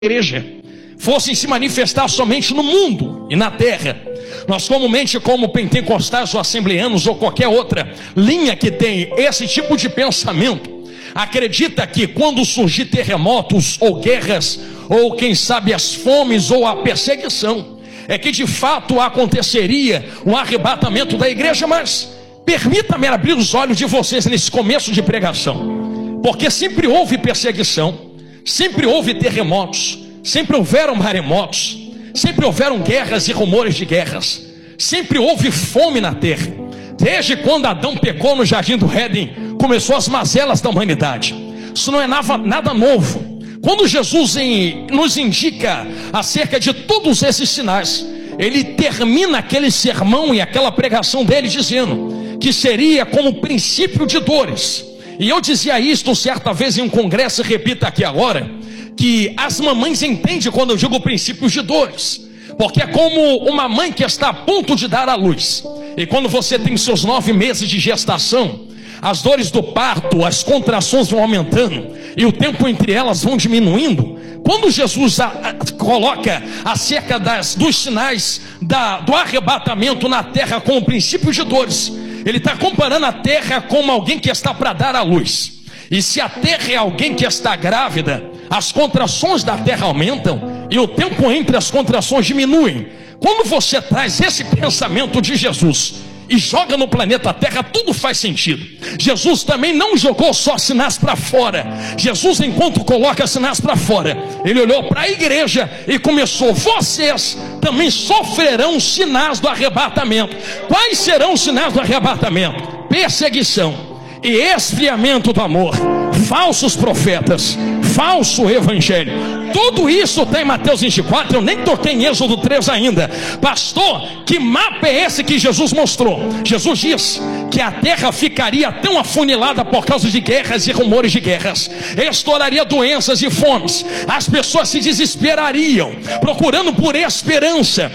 igreja fossem se manifestar somente no mundo e na terra. Nós comumente, como pentecostais ou assembleanos ou qualquer outra linha que tem esse tipo de pensamento, acredita que quando surgir terremotos ou guerras, ou quem sabe as fomes ou a perseguição, é que de fato aconteceria o arrebatamento da igreja. Mas permita-me abrir os olhos de vocês nesse começo de pregação, porque sempre houve perseguição, sempre houve terremotos, sempre houveram maremotos, sempre houveram guerras e rumores de guerras, sempre houve fome na terra. Desde quando Adão pecou no jardim do Éden, começou as mazelas da humanidade. Isso não é nada novo. Quando Jesus nos indica acerca de todos esses sinais, ele termina aquele sermão e aquela pregação dele dizendo que seria como princípio de dores. E eu dizia isto certa vez em um congresso, e repito aqui agora, que as mamães entendem quando eu digo princípios de dores, porque é como uma mãe que está a ponto de dar à luz, e quando você tem seus 9 meses de gestação, as dores do parto, as contrações vão aumentando, e o tempo entre elas vão diminuindo. Quando Jesus coloca acerca dos sinais do arrebatamento na terra com o princípio de dores, ele está comparando a terra como alguém que está para dar à luz. E se a terra é alguém que está grávida, as contrações da terra aumentam e o tempo entre as contrações diminuem. Quando você traz esse pensamento de Jesus e joga no planeta Terra, tudo faz sentido. Jesus também não jogou só sinais para fora. Jesus, enquanto coloca sinais para fora, ele olhou para a igreja e começou: vocês também sofrerão sinais do arrebatamento. Quais serão os sinais do arrebatamento? Perseguição e esfriamento do amor, falsos profetas, falso evangelho. Tudo isso tem em Mateus 24, eu nem toquei em Êxodo 3 ainda. Pastor, que mapa é esse que Jesus mostrou? Jesus diz que a terra ficaria tão afunilada por causa de guerras e rumores de guerras, estouraria doenças e fomes, as pessoas se desesperariam, procurando por esperança.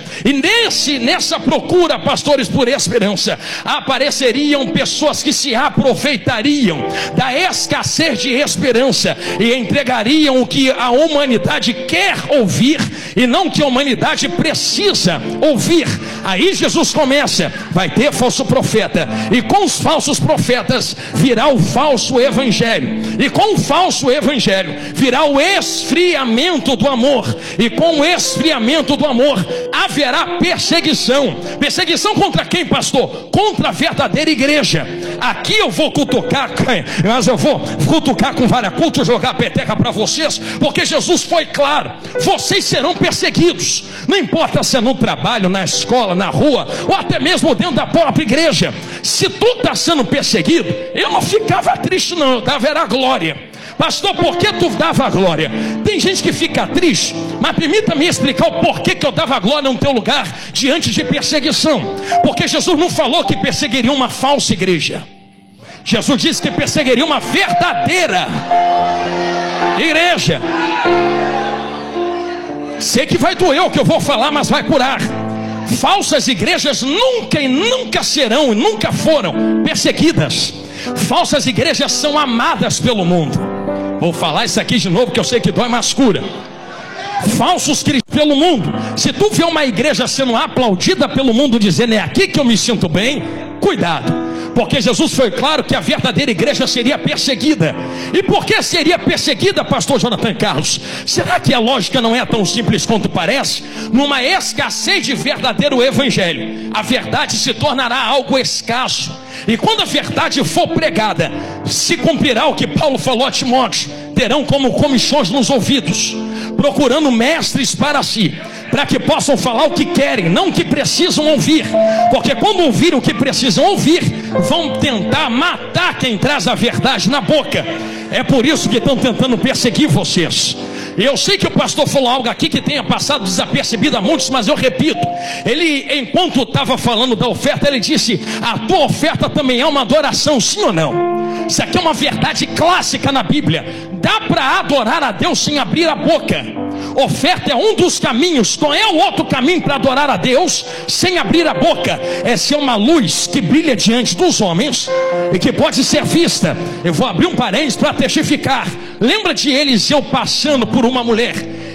E nessa procura, pastores, por esperança, apareceriam pessoas que se aproveitariam da escassez de esperança e entregariam o que a humanidade quer ouvir e não o que a humanidade precisa ouvir. Aí Jesus começa: vai ter falso profeta, e com os falsos profetas virá o falso evangelho, e com o falso evangelho virá o esfriamento do amor, e com o esfriamento do amor haverá perseguição. Perseguição contra quem, pastor? Contra a verdadeira igreja. Aqui eu vou cutucar, mas eu vou cutucar com vara-culto, jogar peteca para vocês, porque Jesus foi claro: vocês serão perseguidos, não importa se é no trabalho, na escola, na rua, ou até mesmo dentro da própria igreja. Se tu está sendo perseguido, eu não ficava triste não, eu dava era glória. Pastor, por que tu dava glória? Tem gente que fica triste, mas permita-me explicar o porquê que eu dava glória no teu lugar diante de perseguição. Porque Jesus não falou que perseguiria uma falsa igreja. Jesus disse que perseguiria uma verdadeira igreja. Sei que vai doer o que eu vou falar, mas vai curar. Falsas igrejas nunca e nunca serão e nunca foram perseguidas. Falsas igrejas são amadas pelo mundo. Vou falar isso aqui de novo, que eu sei que dói, mas cura. Falsos cristãos pelo mundo. Se tu vê uma igreja sendo aplaudida pelo mundo, dizendo: é aqui que eu me sinto bem, cuidado. Porque Jesus foi claro que a verdadeira igreja seria perseguida. E por que seria perseguida, pastor Jonathan Carlos? Será que a lógica não é tão simples quanto parece? Numa escassez de verdadeiro evangelho, a verdade se tornará algo escasso. E quando a verdade for pregada, se cumprirá o que Paulo falou a Timóteo: terão como comichões nos ouvidos, procurando mestres para si, para que possam falar o que querem, não o que precisam ouvir. Porque quando ouvirem o que precisam ouvir, vão tentar matar quem traz a verdade na boca. É por isso que estão tentando perseguir vocês. E eu sei que o pastor falou algo aqui que tenha passado desapercebido a muitos, mas eu repito. Ele, enquanto estava falando da oferta, ele disse: a tua oferta também é uma adoração, sim ou não? Isso aqui é uma verdade clássica na Bíblia. Dá para adorar a Deus sem abrir a boca. Oferta é um dos caminhos. Qual é o outro caminho para adorar a Deus sem abrir a boca? É ser uma luz que brilha diante dos homens e que pode ser vista. Eu vou abrir um parênteses para testificar. Lembra de Eliseu passando por uma mulher